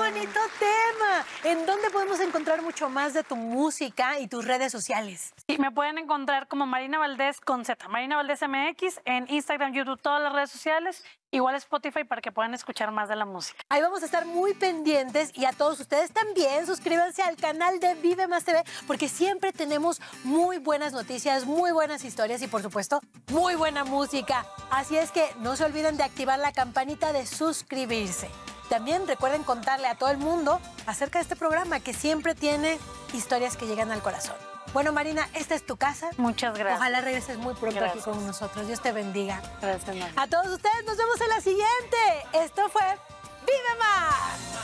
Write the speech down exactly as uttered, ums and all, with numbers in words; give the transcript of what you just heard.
bonito tema! ¿En dónde podemos encontrar mucho más de tu música y tus redes sociales? Sí, me pueden encontrar como Marina Valdés con Z, Marina Valdés M X, en Instagram, YouTube, todas las redes sociales, igual Spotify para que puedan escuchar más de la música. Ahí vamos a estar muy pendientes y a todos ustedes también suscríbanse al canal de Vive Más T V porque siempre tenemos muy buenas noticias, muy buenas historias y por supuesto muy buena música. Así es que no se olviden de activar la campanita de suscribirse. También recuerden contarle a todo el mundo acerca de este programa que siempre tiene historias que llegan al corazón. Bueno, Marina, esta es tu casa. Muchas gracias. Ojalá regreses muy pronto Gracias. aquí con nosotros. Dios te bendiga. Gracias, Marina. A todos ustedes nos vemos en la siguiente. Esto fue Vive Más.